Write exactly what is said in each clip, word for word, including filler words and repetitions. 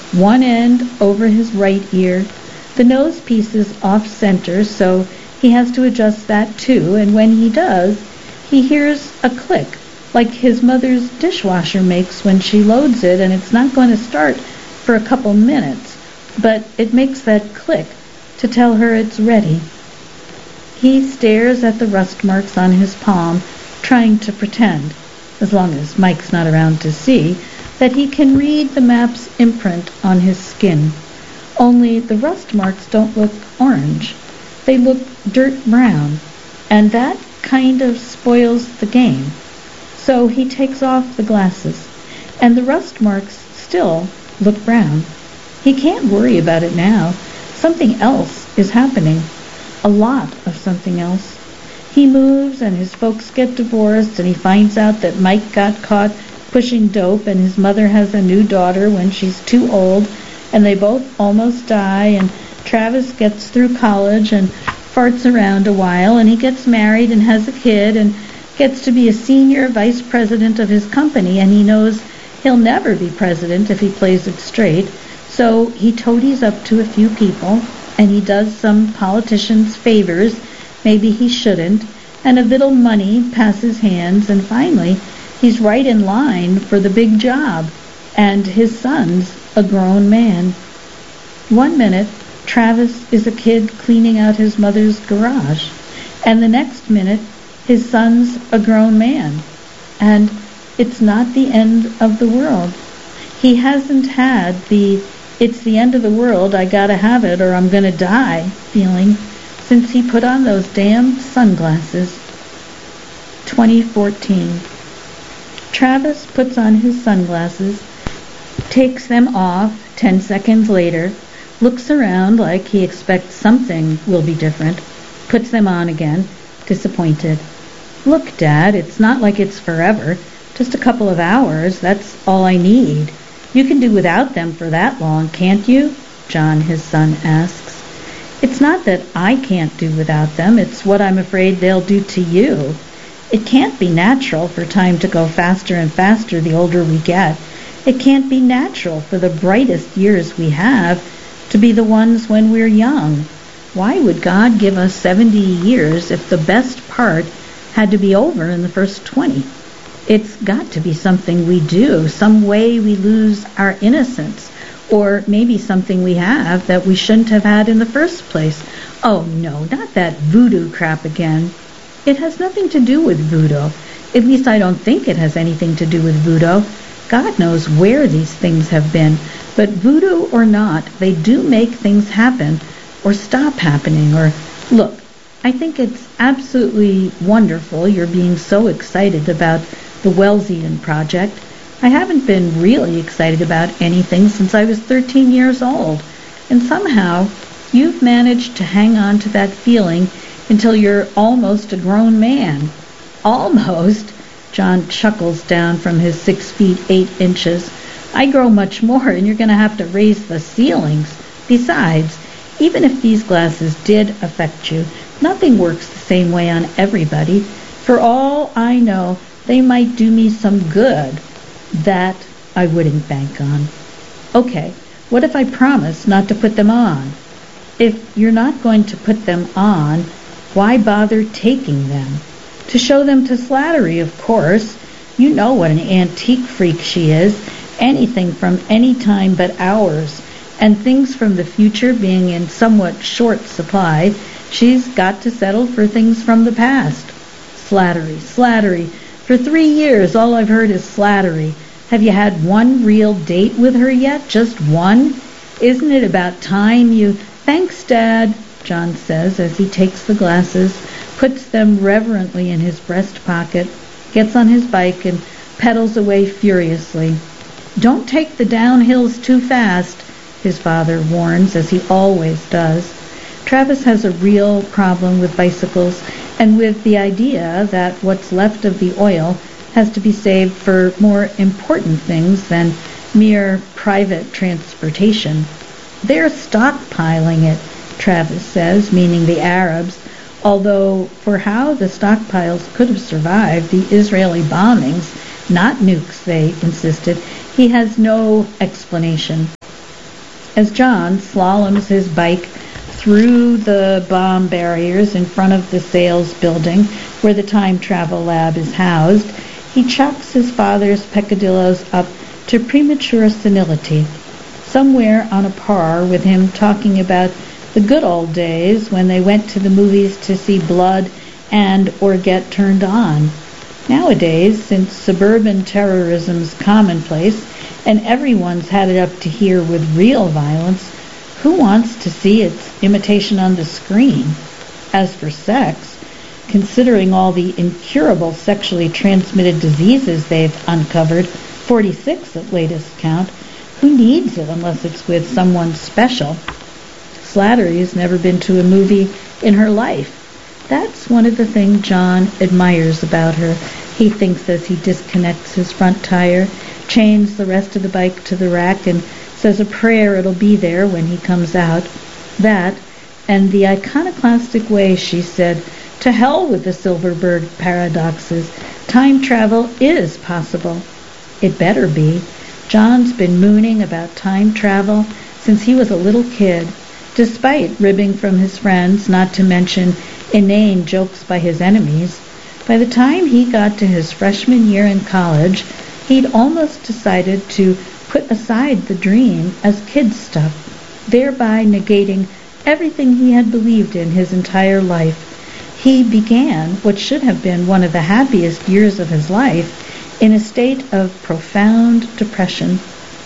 one end over his right ear. The nose piece is off-center, so he has to adjust that too, and when he does, he hears a click, like his mother's dishwasher makes when she loads it, and it's not going to start for a couple minutes, but it makes that click to tell her it's ready. He stares at the rust marks on his palm, trying to pretend, as long as Mike's not around to see, that he can read the map's imprint on his skin. Only the rust marks don't look orange. They look dirt brown, and that kind of spoils the game. So he takes off the glasses, and the rust marks still look brown. He can't worry about it now. Something else is happening. A lot of something else. He moves, and his folks get divorced, and he finds out that Mike got caught pushing dope, and his mother has a new daughter when she's too old, and they both almost die, and Travis gets through college and farts around a while, and he gets married and has a kid and gets to be a senior vice president of his company, and he knows he'll never be president if he plays it straight. So he toadies up to a few people, and he does some politicians favors maybe he shouldn't, and a little money passes hands, and finally he's right in line for the big job, and his son's a grown man. One minute, Travis is a kid cleaning out his mother's garage, and the next minute, his son's a grown man, and it's not the end of the world. He hasn't had the "it's the end of the world, I gotta have it or I'm gonna die" feeling since he put on those damn sunglasses. twenty fourteen. Travis puts on his sunglasses, takes them off ten seconds later, looks around like he expects something will be different, puts them on again, disappointed. "Look, Dad, it's not like it's forever. Just a couple of hours, that's all I need. You can do without them for that long, can't you?" John, his son, asks. "It's not that I can't do without them, it's what I'm afraid they'll do to you. It can't be natural for time to go faster and faster the older we get. It can't be natural for the brightest years we have to be the ones when we're young. Why would God give us seventy years if the best part had to be over in the first twenty? It's got to be something we do, some way we lose our innocence, or maybe something we have that we shouldn't have had in the first place. Oh no, not that voodoo crap again. It has nothing to do with voodoo. At least I don't think it has anything to do with voodoo. God knows where these things have been. But voodoo or not, they do make things happen or stop happening. Or look, I think it's absolutely wonderful you're being so excited about the Wellesian project. I haven't been really excited about anything since I was thirteen years old. And somehow you've managed to hang on to that feeling until you're almost a grown man. Almost? John chuckles down from his six feet eight inches. I grow much more, and you're going to have to raise the ceilings. Besides, even if these glasses did affect you, nothing works the same way on everybody. For all I know, they might do me some good. That I wouldn't bank on. Okay, what if I promise not to put them on? If you're not going to put them on, why bother taking them? To show them to Slattery, of course. You know what an antique freak she is. Anything from any time but ours. And things from the future being in somewhat short supply, she's got to settle for things from the past. Slattery, Slattery. For three years, all I've heard is Slattery. Have you had one real date with her yet? Just one? Isn't it about time you... Thanks, Dad, John says as he takes the glasses, puts them reverently in his breast pocket, gets on his bike, and pedals away furiously. Don't take the downhills too fast, his father warns, as he always does. Travis has a real problem with bicycles and with the idea that what's left of the oil has to be saved for more important things than mere private transportation. They're stockpiling it, Travis says, meaning the Arabs, although for how the stockpiles could have survived the Israeli bombings, not nukes, they insisted, he has no explanation. As John slaloms his bike through the bomb barriers in front of the sales building where the time travel lab is housed, he chalks his father's peccadillos up to premature senility, somewhere on a par with him talking about the good old days when they went to the movies to see blood and or get turned on. Nowadays, since suburban terrorism's commonplace and everyone's had it up to here with real violence, who wants to see its imitation on the screen? As for sex, considering all the incurable sexually transmitted diseases they've uncovered, forty-six at latest count, who needs it unless it's with someone special? Slattery's never been to a movie in her life. That's one of the things John admires about her, he thinks as he disconnects his front tire, chains the rest of the bike to the rack, and says a prayer it'll be there when he comes out. That, and the iconoclastic way she said, "To hell with the Silverberg paradoxes. Time travel is possible." It better be. John's been mooning about time travel since he was a little kid, despite ribbing from his friends, not to mention inane jokes by his enemies. By the time he got to his freshman year in college, he'd almost decided to put aside the dream as kid stuff, thereby negating everything he had believed in his entire life. He began what should have been one of the happiest years of his life in a state of profound depression.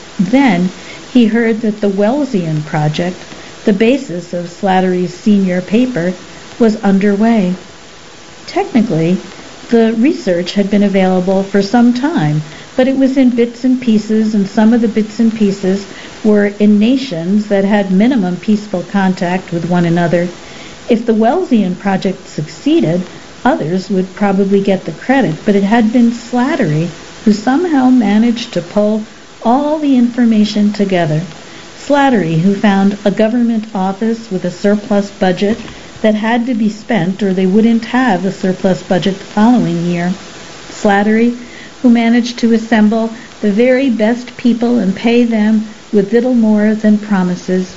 Then he heard that the Wellesian Project, the basis of Slattery's senior paper, was underway. Technically, the research had been available for some time, but it was in bits and pieces, and some of the bits and pieces were in nations that had minimum peaceful contact with one another. If the Wellesian Project succeeded, others would probably get the credit, but it had been Slattery who somehow managed to pull all the information together. Slattery who found a government office with a surplus budget that had to be spent or they wouldn't have a surplus budget the following year. Slattery who managed to assemble the very best people and pay them with little more than promises.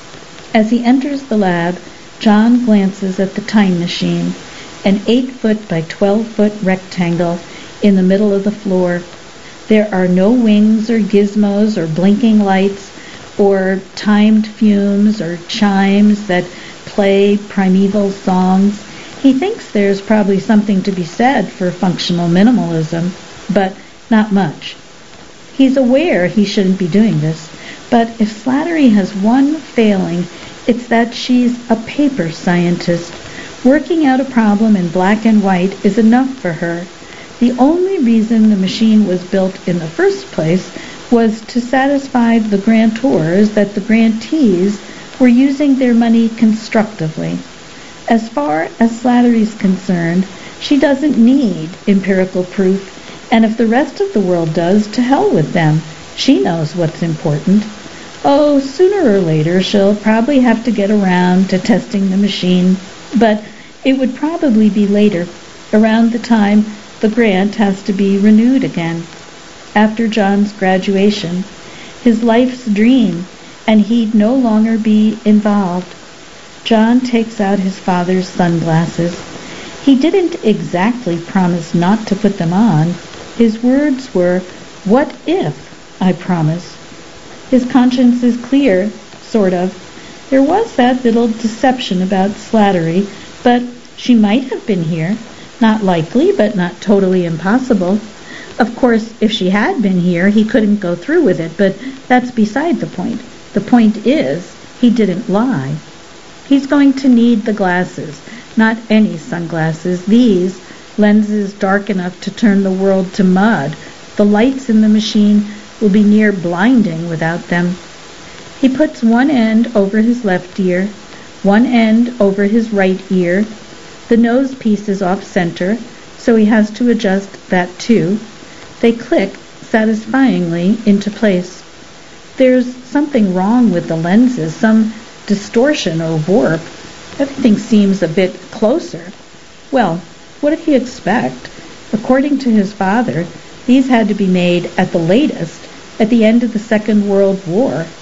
As he enters the lab, John glances at the time machine, an eight-foot by twelve-foot rectangle in the middle of the floor. There are no wings or gizmos or blinking lights or timed fumes or chimes that play primeval songs. He thinks there's probably something to be said for functional minimalism, but not much. He's aware he shouldn't be doing this, but if Slattery has one failing, it's that she's a paper scientist. Working out a problem in black and white is enough for her. The only reason the machine was built in the first place was to satisfy the grantors that the grantees were using their money constructively. As far as Slattery's concerned, she doesn't need empirical proof, and if the rest of the world does, to hell with them. She knows what's important. Oh, sooner or later she'll probably have to get around to testing the machine, but it would probably be later, around the time the grant has to be renewed again. After John's graduation, his life's dream, and he'd no longer be involved. John takes out his father's sunglasses. He didn't exactly promise not to put them on. His words were, "What if I promise?" His conscience is clear, sort of. There was that little deception about Slattery, but she might have been here. Not likely, but not totally impossible. Of course, if she had been here, he couldn't go through with it, but that's beside the point. The point is, he didn't lie. He's going to need the glasses, not any sunglasses. These, lenses dark enough to turn the world to mud. The lights in the machine will be near blinding without them. He puts one end over his left ear, one end over his right ear. The nose piece is off center, so he has to adjust that too. They click satisfyingly into place. There's something wrong with the lenses, some distortion or warp. Everything seems a bit closer. Well, what did he expect? According to his father, these had to be made at the latest at the end of the Second World War.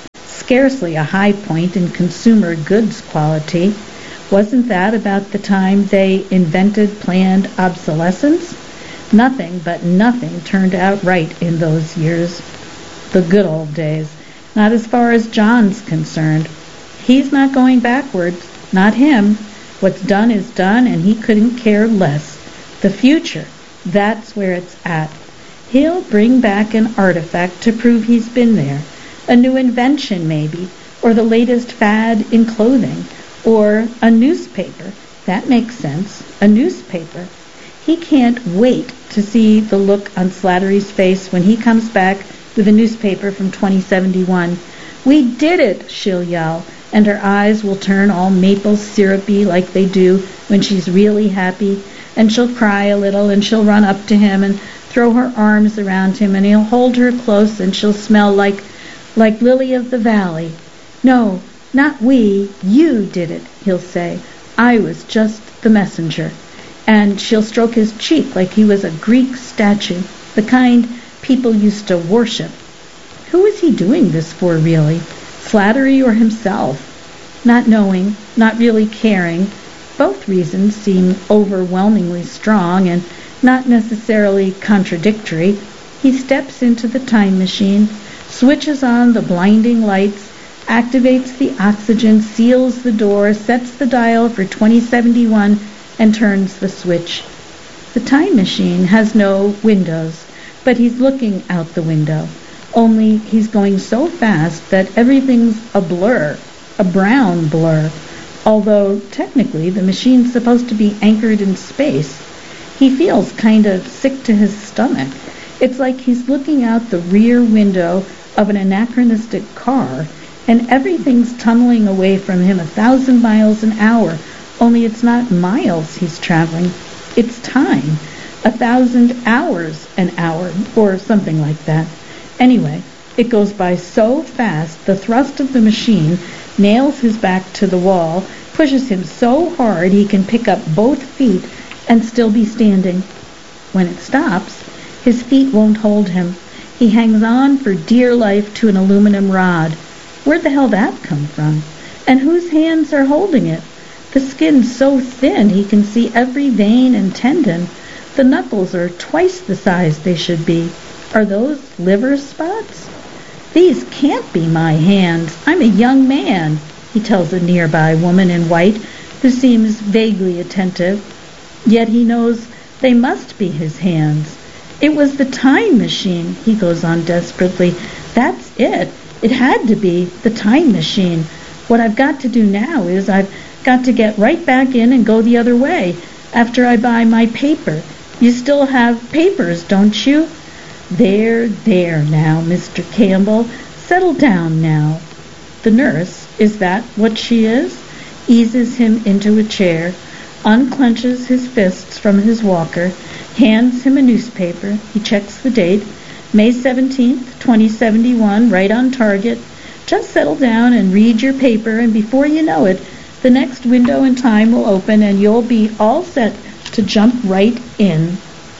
scarcely a high point in consumer goods quality. Wasn't that about the time they invented planned obsolescence? Nothing but nothing turned out right in those years. The good old days. Not as far as John's concerned. He's not going backwards. Not him. What's done is done, and he couldn't care less. The future, that's where it's at. He'll bring back an artifact to prove he's been there. A new invention, maybe, or the latest fad in clothing, or a newspaper. That makes sense. A newspaper. He can't wait to see the look on Slattery's face when he comes back with a newspaper from twenty seventy-one. "We did it!" she'll yell, and her eyes will turn all maple syrupy like they do when she's really happy, and she'll cry a little, and she'll run up to him and throw her arms around him, and he'll hold her close, and she'll smell like like lily of the valley. "No, not we, you did it," he'll say. "I was just the messenger." And she'll stroke his cheek like he was a Greek statue, the kind people used to worship. Who was he doing this for, really? Slattery or himself? Not knowing, not really caring. Both reasons seem overwhelmingly strong and not necessarily contradictory. He steps into the time machine, switches on the blinding lights, activates the oxygen, seals the door, sets the dial for twenty seventy-one, and turns the switch. The time machine has no windows, but he's looking out the window. Only he's going so fast that everything's a blur, a brown blur, although technically the machine's supposed to be anchored in space. He feels kind of sick to his stomach. It's like he's looking out the rear window of an anachronistic car, and everything's tunneling away from him a thousand miles an hour, only it's not miles he's traveling. It's time. A thousand hours an hour, or something like that. Anyway, it goes by so fast, the thrust of the machine nails his back to the wall, pushes him so hard he can pick up both feet and still be standing. When it stops, his feet won't hold him. He hangs on for dear life to an aluminum rod. Where'd the hell that come from? And whose hands are holding it? The skin's so thin he can see every vein and tendon. The knuckles are twice the size they should be. Are those liver spots? "These can't be my hands. I'm a young man," he tells a nearby woman in white who seems vaguely attentive. Yet he knows they must be his hands. "It was the time machine," he goes on desperately. "That's it. It had to be the time machine. What I've got to do now is I've got to get right back in and go the other way after I buy my paper. You still have papers, don't you?" "There, there now, Mister Campbell. Settle down now." The nurse, is that what she is? Eases him into a chair, unclenches his fists from his walker, hands him a newspaper. He checks the date. May seventeenth, twenty seventy-one, right on target. Just settle down and read your paper, and before you know it, the next window in time will open and you'll be all set to jump right in.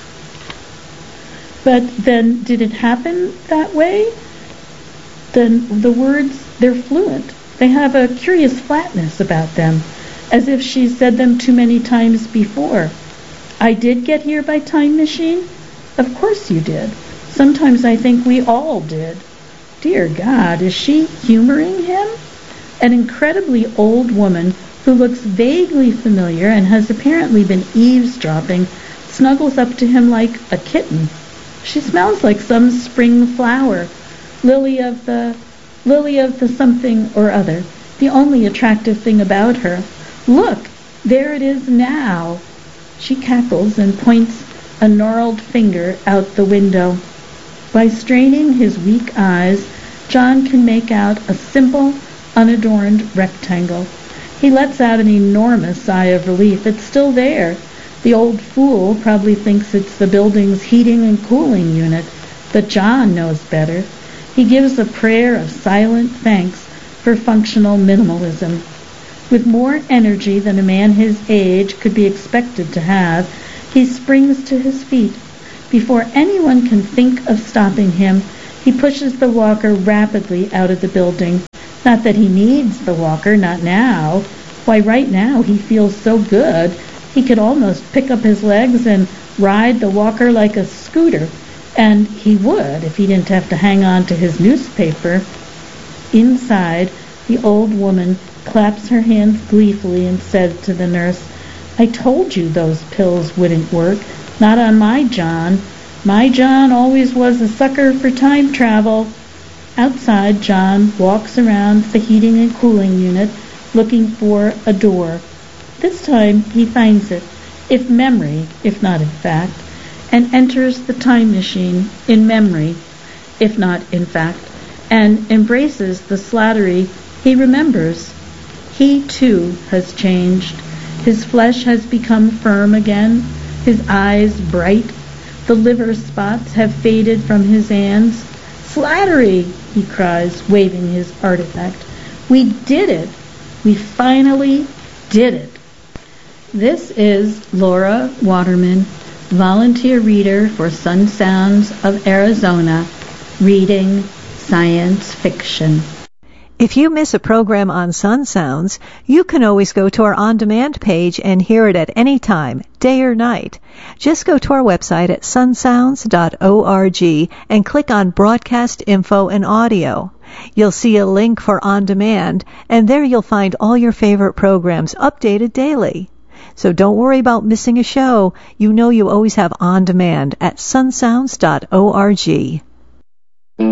But then, did it happen that way? Then the words, they're fluent. They have a curious flatness about them, as if she's said them too many times before. "I did get here by time machine?" "Of course you did. Sometimes I think we all did." Dear God, is she humoring him? An incredibly old woman who looks vaguely familiar and has apparently been eavesdropping snuggles up to him like a kitten. She smells like some spring flower, lily of the, lily of the something or other, the only attractive thing about her. "Look, there it is now." She cackles and points a gnarled finger out the window. By straining his weak eyes, John can make out a simple, unadorned rectangle. He lets out an enormous sigh of relief. It's still there. The old fool probably thinks it's the building's heating and cooling unit, but John knows better. He gives a prayer of silent thanks for functional minimalism. With more energy than a man his age could be expected to have, he springs to his feet. Before anyone can think of stopping him, he pushes the walker rapidly out of the building. Not that he needs the walker, not now. Why, right now he feels so good he could almost pick up his legs and ride the walker like a scooter. And he would if he didn't have to hang on to his newspaper. Inside, the old woman claps her hands gleefully and says to the nurse, "I told you those pills wouldn't work. Not on my John. My John always was a sucker for time travel." Outside, John walks around the heating and cooling unit looking for a door. This time he finds it, if memory, if not in fact, and enters the time machine in memory, if not in fact, and embraces the Slattery he remembers. He, too, has changed. His flesh has become firm again, his eyes bright. The liver spots have faded from his hands. "Slattery!" he cries, waving his artifact. "We did it! We finally did it!" This is Laura Waterman, volunteer reader for Sun Sounds of Arizona, reading science fiction. If you miss a program on Sun Sounds, you can always go to our on-demand page and hear it at any time, day or night. Just go to our website at sun sounds dot org and click on Broadcast Info and Audio. You'll see a link for On Demand, and there you'll find all your favorite programs updated daily. So don't worry about missing a show. You know you always have On Demand at sun sounds dot org.